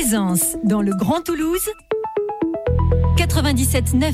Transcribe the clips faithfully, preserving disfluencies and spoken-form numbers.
Plaisance, dans le Grand Toulouse, quatre-vingt-dix-sept neuf.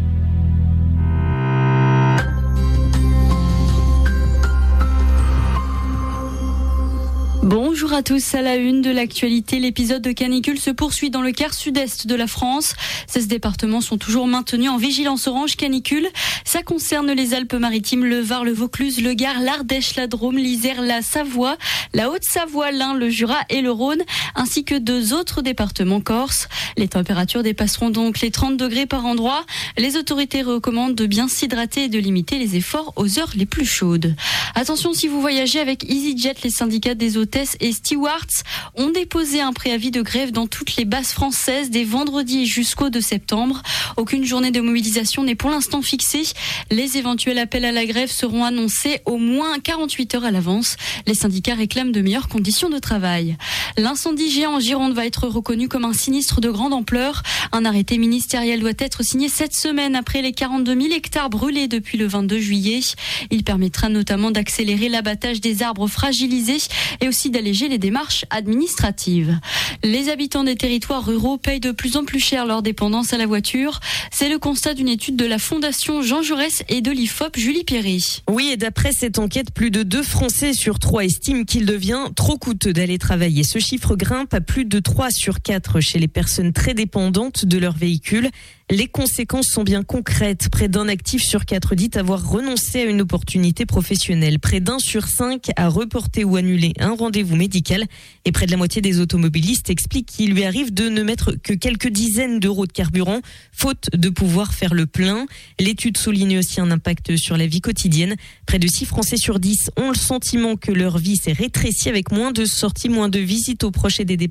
Bonjour à tous, à la une de l'actualité, l'épisode de canicule se poursuit dans le quart sud-est de la France. seize départements sont toujours maintenus en vigilance orange canicule. Ça concerne les Alpes-Maritimes, le Var, le Vaucluse, le Gard, l'Ardèche, la Drôme, l'Isère, la Savoie, la Haute-Savoie, l'Ain, le Jura et le Rhône, ainsi que deux autres départements corses. Les températures dépasseront donc les trente degrés par endroit. Les autorités recommandent de bien s'hydrater et de limiter les efforts aux heures les plus chaudes. Attention, si vous voyagez avec EasyJet, les syndicats des hôtesses et stewards ont déposé un préavis de grève dans toutes les bases françaises dès vendredi jusqu'au deux septembre. Aucune journée de mobilisation n'est pour l'instant fixée. Les éventuels appels à la grève seront annoncés au moins quarante-huit heures à l'avance. Les syndicats réclament de meilleures conditions de travail. L'incendie géant en Gironde va être reconnu comme un sinistre de grande ampleur. Un arrêté ministériel doit être signé cette semaine après les quarante-deux mille hectares brûlés depuis le vingt-deux juillet. Il permettra notamment d'accélérer l'abattage des arbres fragilisés et aussi d'alléger les démarches administratives. Les habitants des territoires ruraux payent de plus en plus cher leur dépendance à la voiture. C'est le constat d'une étude de la Fondation Jean Jaurès et de l'I F O P Julie Perret. Oui, et d'après cette enquête, plus de deux Français sur trois estiment qu'il devient trop coûteux d'aller travailler. Ce chiffre grimpe à plus de trois sur quatre chez les personnes très dépendantes de leur véhicule. Les conséquences sont bien concrètes. Près d'un actif sur quatre dit avoir renoncé à une opportunité professionnelle. Près d'un sur cinq a reporté ou annulé un rendez-vous médical. Et près de la moitié des automobilistes expliquent qu'il lui arrive de ne mettre que quelques dizaines d'euros de carburant, faute de pouvoir faire le plein. L'étude souligne aussi un impact sur la vie quotidienne. Près de six Français sur dix ont le sentiment que leur vie s'est rétrécie avec moins de sorties, moins de visites aux proches et des dépenses.